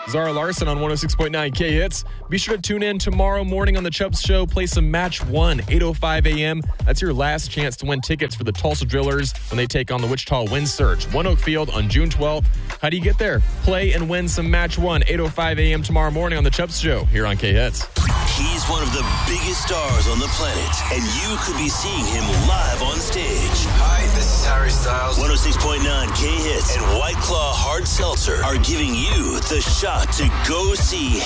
Zara Larson on 106.9 K-Hits. Be sure to tune in tomorrow morning on The Chubbs Show. Play some Match 1, 8:05 a.m. That's your last chance to win tickets for the Tulsa Drillers when they take on the Wichita Wind Surge. One Oak Field on June 12th. How do you get there? Play and win some Match 1, 8:05 a.m. tomorrow morning on The Chubbs Show here on K-Hits. He's one of the biggest stars on the planet, and you could be seeing him live on stage. Hi, this is Harry Styles. 106.9 K-Hits and White Claw Hard Seltzer are giving you the shot to go see